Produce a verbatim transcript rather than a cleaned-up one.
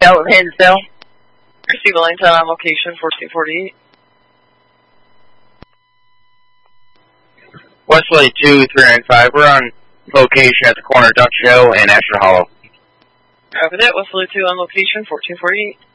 Show of Hinsdale. Receive a lane time on location fourteen forty-eight. Wesley two three nine five, we're on location at the corner of Duck Show and Asher Hollow. Copy that, Wesley two on location fourteen forty-eight.